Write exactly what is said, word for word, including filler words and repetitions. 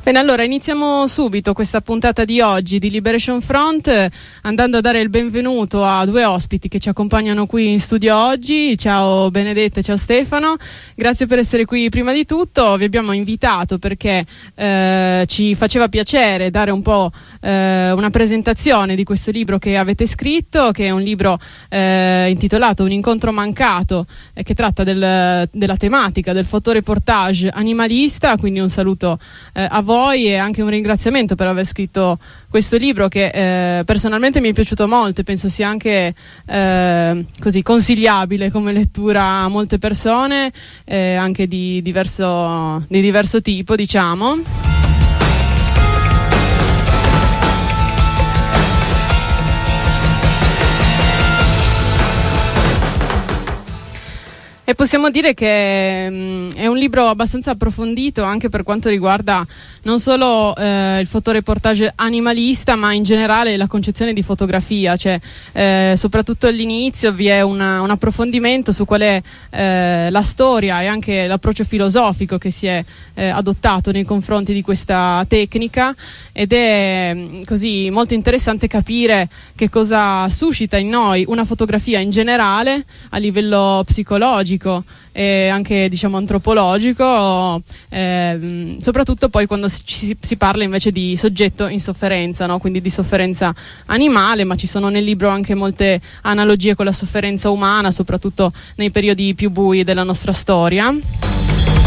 Bene, allora iniziamo subito questa puntata di oggi di Liberation Front eh, andando a dare il benvenuto a due ospiti che ci accompagnano qui in studio oggi. Ciao Benedetta, ciao Stefano, grazie per essere qui. Prima di tutto vi abbiamo invitato perché eh, ci faceva piacere dare un po' eh, una presentazione di questo libro che avete scritto, che è un libro eh, intitolato Un incontro mancato, eh, che tratta del, della tematica del fotoreportage animalista, quindi un saluto eh, a voi e anche un ringraziamento per aver scritto questo libro che eh, personalmente mi è piaciuto molto e penso sia anche eh, così consigliabile come lettura a molte persone, eh, anche di diverso, di diverso tipo, diciamo. E possiamo dire che mh, è un libro abbastanza approfondito anche per quanto riguarda non solo eh, il fotoreportage animalista, ma in generale la concezione di fotografia, cioè eh, soprattutto all'inizio vi è una, un approfondimento su qual è eh, la storia e anche l'approccio filosofico che si è eh, adottato nei confronti di questa tecnica, ed è mh, così molto interessante capire che cosa suscita in noi una fotografia in generale a livello psicologico e anche diciamo antropologico, eh, soprattutto poi quando si, si parla invece di soggetto in sofferenza, no? Quindi di sofferenza animale, ma ci sono nel libro anche molte analogie con la sofferenza umana, soprattutto nei periodi più bui della nostra storia.